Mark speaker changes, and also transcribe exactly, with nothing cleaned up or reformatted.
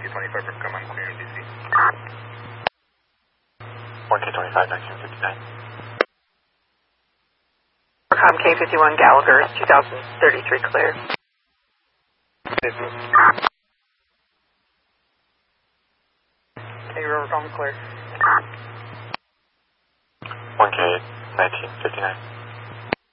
Speaker 1: twenty-five for command clear in D C.
Speaker 2: one K twenty-five, nineteen fifty-nine.
Speaker 3: Com K fifty-one Gallagher, two thousand thirty-three clear. K River Com clear.
Speaker 2: one K nineteen fifty-nine.